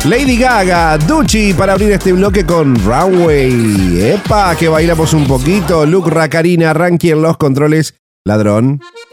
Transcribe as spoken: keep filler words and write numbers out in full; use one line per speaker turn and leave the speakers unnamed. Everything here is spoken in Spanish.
Lady Gaga, Duchi para abrir este bloque con Runway. Epa, que bailamos un poquito. Luke Racarina, Ranky en los controles. Ladrón.